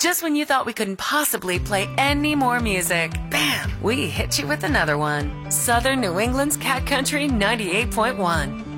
Just when you thought we couldn't possibly play any more music, bam! We hit you with another one. Southern New England's Cat Country 98.1.